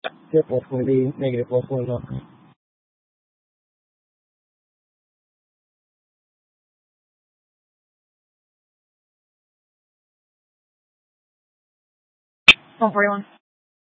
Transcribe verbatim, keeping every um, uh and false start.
Yep, what's going to be negative? What's going up? one forty-one.